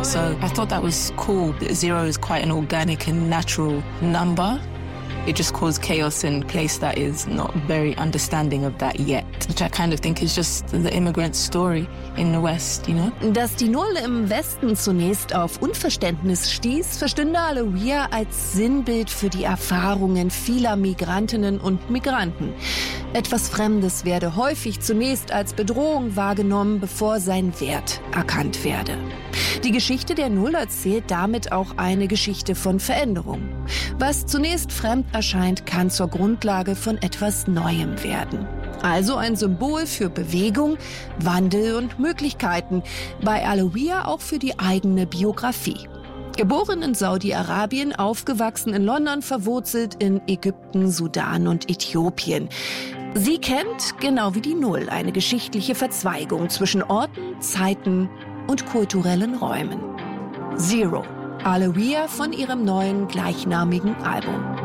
So I thought that was cool. 0 is quite an organic and natural number. It just caused chaos in a place that is not very understanding of that yet, which I kind of think is just the immigrant story in the West, you know? Dass die Null im Westen zunächst auf Unverständnis stieß, verstünde Aloia als Sinnbild für die Erfahrungen vieler Migrantinnen und Migranten. Etwas Fremdes werde häufig zunächst als Bedrohung wahrgenommen, bevor sein Wert erkannt werde. Die Geschichte der Null erzählt damit auch eine Geschichte von Veränderung. Was zunächst fremd erscheint, kann zur Grundlage von etwas Neuem werden. Also ein Symbol für Bewegung, Wandel und Möglichkeiten. Bei Aloia auch für die eigene Biografie. Geboren in Saudi-Arabien, aufgewachsen in London, verwurzelt in Ägypten, Sudan und Äthiopien. Sie kennt, genau wie die Null, eine geschichtliche Verzweigung zwischen Orten, Zeiten und kulturellen Räumen. 0, Aloia von ihrem neuen gleichnamigen Album.